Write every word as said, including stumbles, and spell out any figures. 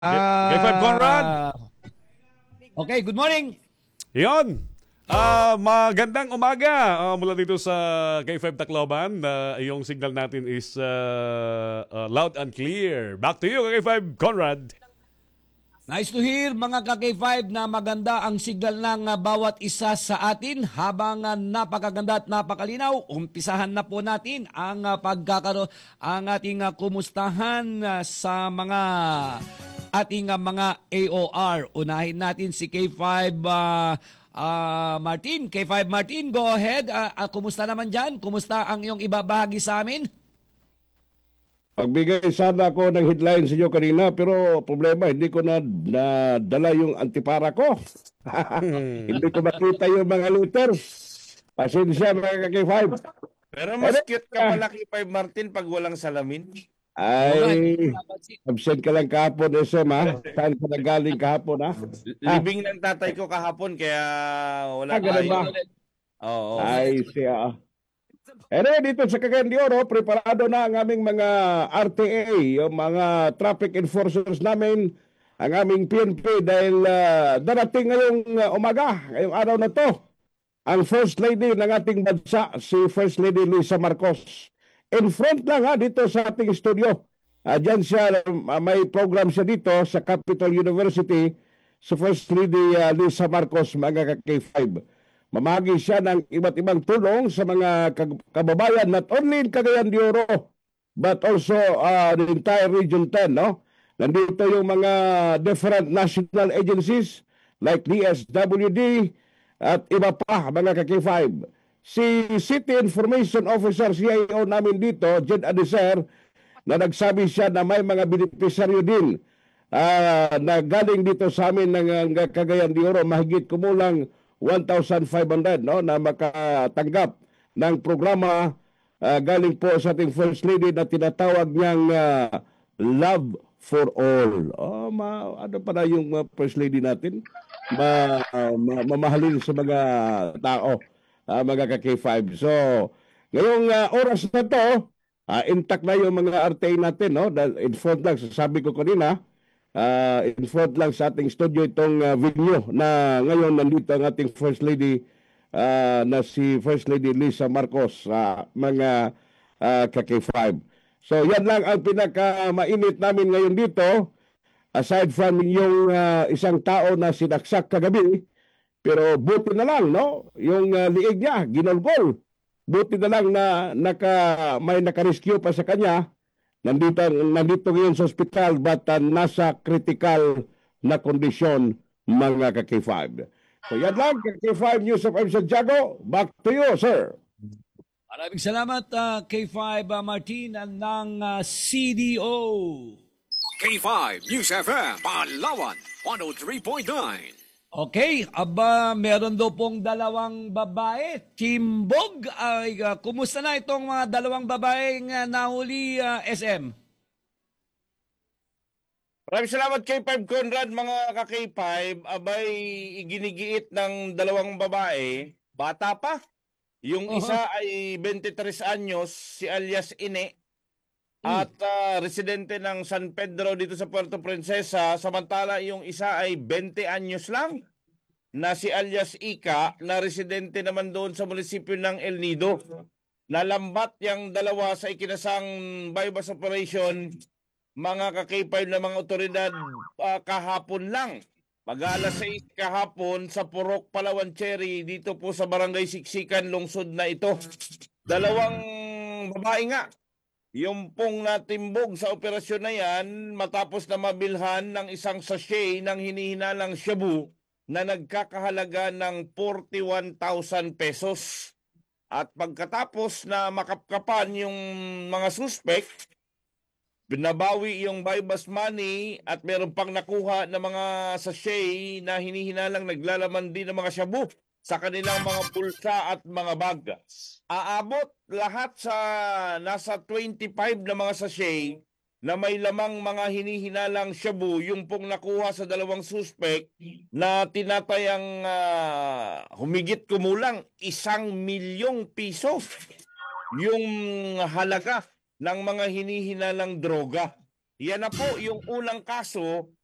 K five Conrad. Ah, okay, good morning. Yon. Ah, magandang umaga ah, mula dito sa K five Tacloban. Ah, yung signal natin is ah, ah, loud and clear. Back to you, K five Conrad. Nice to hear mga ka-K five na maganda ang signal ng ah, bawat isa sa atin habang ah, napakaganda at napakalinaw. Umpisahan na po natin ang uh, pagkakaroon ang ating ah, kumustahan ah, sa mga ating ah, mga A O R. Unahin natin si K five ah, ah, Martin. K five Martin, go ahead. Ah, ah, kumusta naman dyan? Kumusta ang iyong ibabahagi sa amin? Pagbigay sana ako ng headline sa inyo kanina, pero problema, hindi ko na nadala yung antipara ko. Hindi ko makita yung mga letters. Pasensya mga ka-K five. Pero mas cute ka pala kay Five Martin pag walang salamin. Ay, absent ka lang kahapon, S M ha? Saan ka nagaling kahapon ha? Libing ng tatay ko kahapon kaya wala Ah, ganun ba? Oo. Ay, siya. Anyway, dito sa Cagayan de Oro, preparado na ang aming mga R T A, yung mga traffic enforcers namin, ang aming P N P dahil ah, darating ngayong ah, umaga, ngayong araw na to, ang First Lady ng ating bansa, si First Lady Lisa Marcos. In front lang ha, dito sa ating studio. Uh, Diyan siya, ah, may program siya dito sa Capital University, si First Lady ah, Lisa Marcos, mga ka-K five. Mamagi siya ng iba't ibang tulong sa mga kag- kababayan, not only in Cagayan de Oro, but also uh, the entire Region ten, no? Nandito yung mga different national agencies like D S W D at iba pa, mga ka-K five. Si City Information Officer, C I O namin dito, Jed Adeser, na nagsabi siya na may mga benepisaryo din uh, na galing dito sa amin ng uh, Cagayan de Oro, mahigit kumulang one thousand five hundred, no, na makatanggap ng programa uh, galing po sa ating First Lady na tinatawag niyang uh, Love for All. Oh, ma, ano pala yung uh, First Lady natin? Ma, uh, ma, mamahalin sa mga tao, uh, mga ka-K five. So, ngayong uh, oras na to, uh, intact na yung mga R T A natin, no? Dahil in front lang, sabi ko kanina, uh, in front lang sa ating studio itong uh, venue na ngayon nandito ang ating First Lady uh, na si First Lady Lisa Marcos sa uh, mga uh, ka-K five. So yan lang ang pinaka-mainit namin ngayon dito, aside from yung uh, isang tao na sinaksak kagabi, pero buti na lang, no? Yung uh, liig niya, ginolgol. Buti na lang na naka, may naka-rescue pa sa kanya. Nandito, nandito ngayon sa ospital but uh, nasa critical na kondisyon, mga ka-K five. So yan lang, K five News of M. Santiago. Back to you, sir. Maraming salamat ah, K five ah, Martin ng ah, C D O. K five News F M, Palawan, one oh three point nine. Okay, aba meron daw pong dalawang babae. Timbog, ay ah, kumusta na itong mga dalawang babaeng ah, nahuli ah, S M? Maraming salamat kay Five Conrad, mga ka-K five. Abay, iginigiit ng dalawang babae. Bata pa. Yung Uh-huh. isa ay twenty-three anyos, si alias Ine. At ah, residente ng San Pedro dito sa Puerto Princesa. Samantala yung isa ay twenty anyos lang, na si alias Ika, na residente naman doon sa munisipyo ng El Nido. Nalambat yung dalawa sa ikinasang bypass operation, mga ka-K five na mga otoridad, ah, kahapon lang. Mag-alas sais kahapon sa Purok, Palawan, Cherry, dito po sa Barangay Siksikan, lungsod na ito. Dalawang babae nga yung pong natimbog sa operasyon na yan matapos na mabilhan ng isang sachet ng hinihinalang shabu na nagkakahalaga ng forty-one thousand pesos. At pagkatapos na makapkapan yung mga suspect, binabawi yung bypass money at meron pang nakuha na mga sachet na hinihinalang naglalaman din ng mga shabu sa kanilang mga bulsa at mga bag. Aabot lahat sa nasa twenty-five na mga sachet na may lamang mga hinihinalang shabu yung pong nakuha sa dalawang suspect na tinatayang uh, humigit kumulang isang milyong piso yung halaga ng mga hinihinalang droga. Yan na po yung unang kaso